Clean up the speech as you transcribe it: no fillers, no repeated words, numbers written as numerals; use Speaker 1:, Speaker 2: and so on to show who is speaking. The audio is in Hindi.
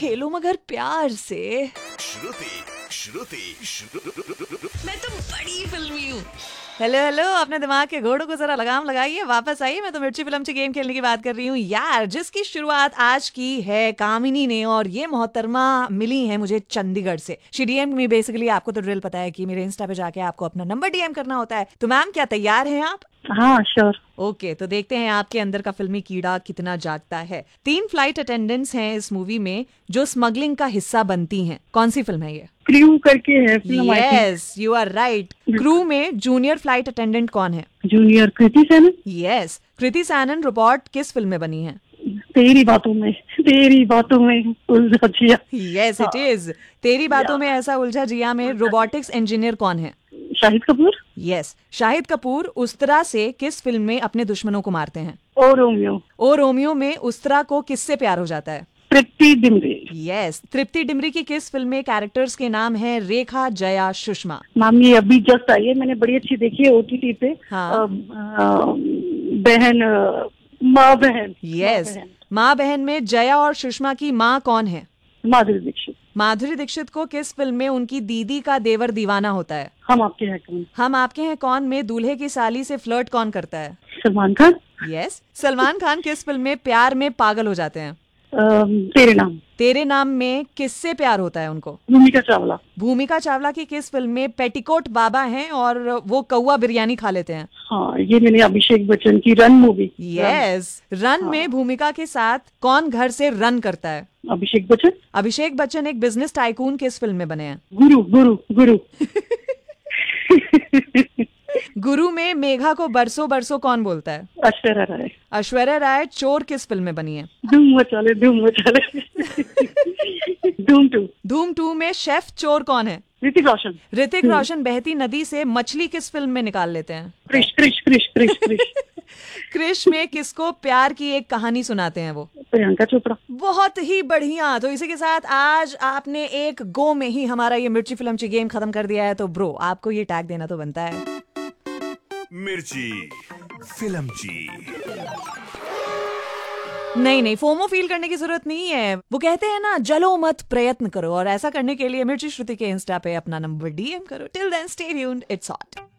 Speaker 1: खेलो मगर प्यार से।
Speaker 2: मैं तो बड़ी फिल्मी हूँ।
Speaker 1: हेलो हेलो, अपने दिमाग के घोड़ों को जरा लगाम लगाइए, वापस आइए। मैं तो मिर्ची फिल्म से गेम खेलने की बात कर रही हूँ यार, जिसकी शुरुआत आज की है कामिनी ने, और ये मोहतरमा मिली है मुझे चंडीगढ़ से। शी डीएम में बेसिकली, आपको तो ड्रिल पता है कि मेरे इंस्टा पे जाके आपको अपना नंबर डीएम करना होता है। तो मैम क्या तैयार हैं आप?
Speaker 3: हाँ श्योर।
Speaker 1: ओके, तो देखते हैं आपके अंदर का फिल्मी कीड़ा कितना जागता है। 3 फ्लाइट अटेंडेंट्स हैं इस मूवी में जो स्मगलिंग का हिस्सा बनती हैं। कौन सी फिल्म है ये?
Speaker 3: क्रू करके है film.
Speaker 1: Yes, you are right. Crew में जूनियर फ्लाइट अटेंडेंट कौन है?
Speaker 3: Junior Kriti Sanon.
Speaker 1: Yes, Kriti Sanon robot किस फिल्म में बनी है?
Speaker 3: तेरी बातों में उलझा जिया।
Speaker 1: Yes it is. तेरी बातों में ऐसा उलझा जिया में रोबोटिक्स इंजीनियर कौन है?
Speaker 3: शाहिद कपूर।
Speaker 1: यस, शाहिद कपूर उस्तरा से किस फिल्म में अपने दुश्मनों को मारते हैं?
Speaker 3: ओ रोमियो।
Speaker 1: ओ रोमियो में उस्तरा को किससे प्यार हो जाता है?
Speaker 3: तृप्ति डिमरी।
Speaker 1: यस, तृप्ति डिमरी की किस फिल्म में कैरेक्टर्स के नाम है रेखा, जया, सुषमा?
Speaker 3: मैम ये अभी जस्ट आई है, मैंने बड़ी अच्छी देखी है ओटीटी पे।
Speaker 1: हाँ।
Speaker 3: बहन, माँ बहन।
Speaker 1: यस, माँ बहन में जया और सुषमा की माँ कौन है?
Speaker 3: माधुरी दीक्षित।
Speaker 1: माधुरी दीक्षित को किस फिल्म में उनकी दीदी का देवर दीवाना होता है?
Speaker 3: हम आपके हैं कौन।
Speaker 1: हम आपके हैं कौन में दूल्हे की साली से फ्लर्ट कौन करता है?
Speaker 3: सलमान खान।
Speaker 1: यस, सलमान खान किस फिल्म में प्यार में पागल हो जाते हैं?
Speaker 3: तेरे नाम।
Speaker 1: तेरे नाम में किससे प्यार होता है उनको?
Speaker 3: भूमिका चावला।
Speaker 1: भूमिका चावला की किस फिल्म में पेटिकोट बाबा हैं और वो कौवा बिरयानी खा लेते हैं?
Speaker 3: हाँ ये मैंने अभिषेक बच्चन की रन मूवी।
Speaker 1: यस, रन में भूमिका के साथ कौन घर से रन करता है?
Speaker 3: अभिषेक बच्चन।
Speaker 1: अभिषेक बच्चन एक बिजनेस टाइकून किस फिल्म में बने हैं?
Speaker 3: गुरु।
Speaker 1: गुरु में मेघा को बरसों बरसों कौन बोलता है?
Speaker 3: ऐश्वर्या राय।
Speaker 1: ऐश्वर्या राय चोर किस फिल्म में बनी है?
Speaker 3: धूम मचाले।
Speaker 1: धूम 2 में शेफ चोर कौन है?
Speaker 3: ऋतिक रोशन।
Speaker 1: ऋतिक रोशन बहती नदी से मछली किस फिल्म में निकाल लेते हैं?
Speaker 3: क्रिश।
Speaker 1: क्रिश में किसको प्यार की एक कहानी सुनाते हैं वो?
Speaker 3: प्रियंका चोपड़ा।
Speaker 1: बहुत ही बढ़िया। तो इसी के साथ आज आपने एक गो में ही हमारा ये मिर्ची फिल्म ची गेम खत्म कर दिया है। तो ब्रो, आपको ये टैग देना तो बनता है।
Speaker 4: मिर्ची फिल्म ची।
Speaker 1: नहीं, फोमो फील करने की जरूरत नहीं है। वो कहते हैं ना, जलो मत प्रयत्न करो, और ऐसा करने के लिए मिर्ची श्रुति के इंस्टा पे अपना नंबर डीएम करो। Till then stay tuned, it's hot.